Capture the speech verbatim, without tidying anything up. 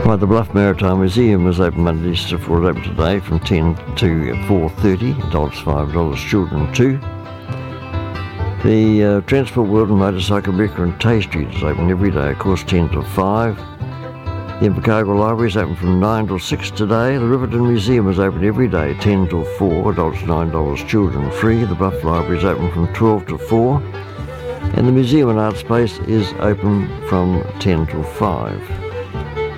Right, the Bluff Maritime Museum is open Mondays to four, open today from ten to four thirty, adults five dollars, children two. The uh, Transport World and Motorcycle Mecca and Tay Street is open every day, of course, ten to five. The Invercargill Library is open from nine till six today. The Riverton Museum is open every day, ten till four, adults nine dollars, children free. The Bluff Library is open from twelve to four. And the Museum and Art Space is open from ten till five.